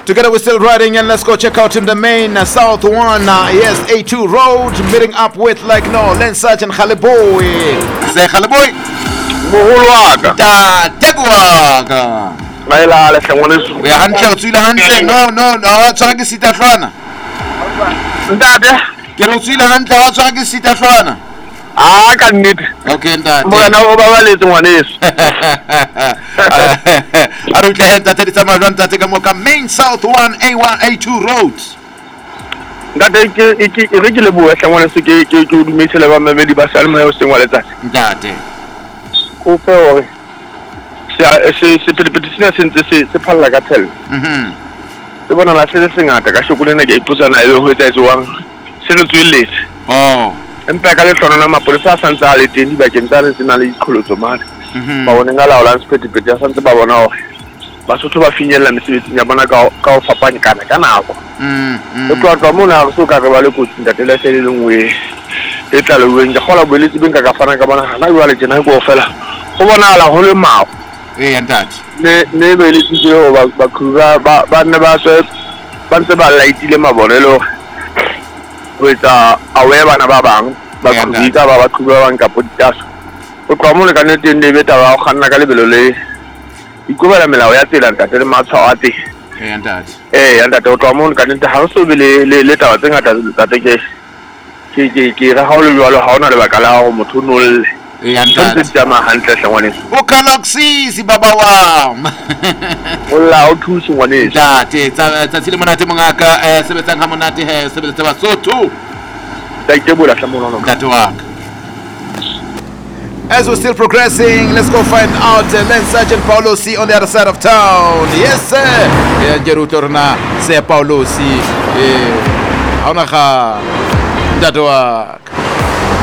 Together we're still riding, and let's go check out in the main South 1. Yes, A2 Road, meeting up with Lance Sergeant Khaliboy. Say Khaliboy. Mohulwaka. Tebuaka. Mailala hlangwana We hantle utswile hantle. No, tshwara ke sitahlwana. Ntate. Ke lo utswile hantle, wa tshwara ke sitahlwana. Ka nnete. Okay, ntate. Mona o babaletse ngwaneso. A re tle ntate tsa majwa ntate ka mo ka main South 1 A1 A2 roads. Ntate ke re ke le bua hlangwana se ke dumisela ba mamedi ba salma yo sengwa letsatsi. Ntate. O fe hore se petition se phalla ka tell. Se bona la se ngata ka shokolena ke iputsana e ho etsa etswang se le tsweletse. Oh. Empa ka le hlona na mapolesa sa ntse a le teng di ba keng tsa le tsena le dikholotsho mane. Ba bona nga laola sepetipeti ya santse ba bona hore Basotho ba finyella mesebetsing ya bona ka ho fapanya kana ka nako. O tloa mona re so ka re ba le kotsi ntatela se le lengwe e tla le weng ga gola boeletsi ben ka ka fana ka bona hana jwa le tsena go fela go bona la ho le mao ntate ne beeletsi go ba khuba ba ne ba se ba ntse ba laitile mabonelo go etsa awe bana ba bang ba khubika ba khuba ba nka poditaso o tloa mo le ka nete ne beta ba go ganna ka lebelo le ikobela melao ya tsela ntate le matshwao a teng ntate o tloa mo le ka nete ha o so be le taba tse ngata ntate ke ra ha o le jwalo ha ona le bakala go motho nolle ntate tsama hantle hlangwaneng o kala kusisi baba wam ola o thusi ngwaneng ntate tsa tsile monate mongaka sebetsang ha monate he sebetsa Basotho taitebola hlamono ntate wa ka. As we're still progressing, let's go find out Lance Sergeant Paulo C on the other side of town. Yes, sir. Jerutorna, say Paulo C. Aunaha, Dadwak.